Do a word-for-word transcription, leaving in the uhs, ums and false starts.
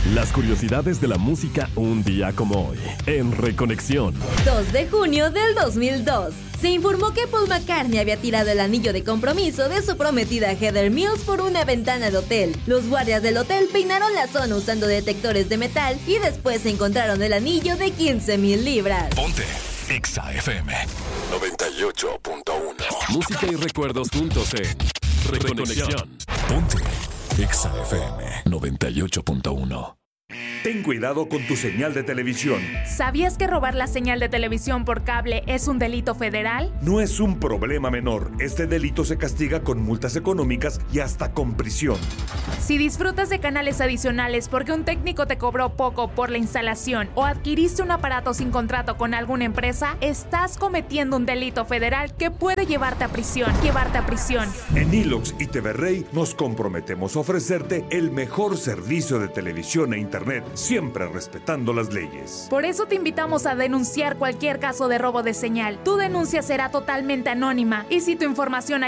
Las curiosidades de la música un día como hoy, en Reconexión. dos de junio del dos mil dos. Se informó que Paul McCartney había tirado el anillo de compromiso de su prometida Heather Mills por una ventana de hotel. Los guardias del hotel peinaron la zona usando detectores de metal y después encontraron el anillo de quince mil libras. Ponte Exa F M noventa y ocho punto uno. Música y recuerdos juntos en Reconexión. Ponte Exa F M noventa y ocho punto uno. Ten cuidado con tu señal de televisión. ¿Sabías que robar la señal de televisión por cable es un delito federal? No es un problema menor. Este delito se castiga con multas económicas y hasta con prisión. Si disfrutas de canales adicionales porque un técnico te cobró poco por la instalación o adquiriste un aparato sin contrato con alguna empresa, estás cometiendo un delito federal que puede llevarte a prisión. Llevarte a prisión. En Ilox y T V Rey nos comprometemos a ofrecerte el mejor servicio de televisión e internet, siempre respetando las leyes. Por eso te invitamos a denunciar cualquier caso de robo de señal. Tu denuncia será totalmente anónima y si tu información